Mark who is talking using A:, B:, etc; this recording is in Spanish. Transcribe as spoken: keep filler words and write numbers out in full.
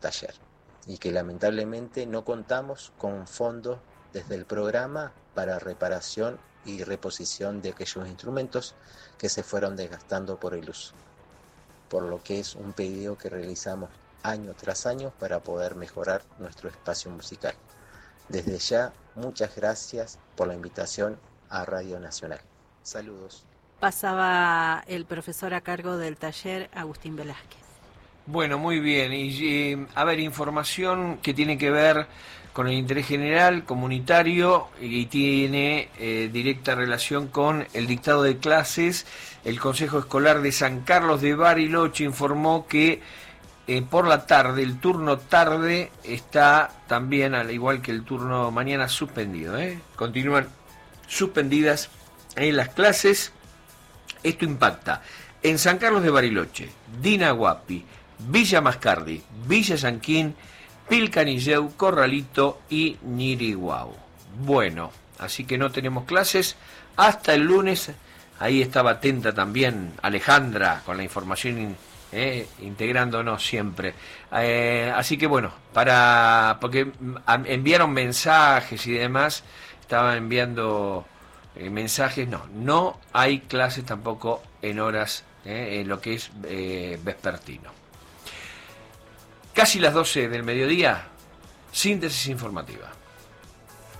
A: taller y que lamentablemente no contamos con fondos desde el programa para reparación y reposición de aquellos instrumentos que se fueron desgastando por el uso, por lo que es un pedido que realizamos año tras año para poder mejorar nuestro espacio musical. Desde ya, muchas gracias por la invitación a Radio Nacional. Saludos.
B: Pasaba el profesor a cargo del taller, Agustín Velázquez.
C: Bueno, muy bien. Y eh, a ver, información que tiene que ver con el interés general, comunitario, y tiene eh, directa relación con el dictado de clases. El Consejo Escolar de San Carlos de Bariloche informó que eh, por la tarde, el turno tarde está también, al igual que el turno mañana, suspendido. ¿eh? Continúan suspendidas en las clases. Esto impacta en San Carlos de Bariloche, Dinahuapi, Villa Mascardi, Villa Yanquín, Pilcanilleu, Corralito y Ñiriguau. Bueno, así que no tenemos clases hasta el lunes. Ahí estaba atenta también Alejandra con la información, eh, integrándonos siempre. Eh, así que bueno, para porque enviaron mensajes y demás, estaban enviando eh, mensajes. No, no hay clases tampoco en horas, eh, en lo que es eh, vespertino. Casi las doce del mediodía, síntesis informativa.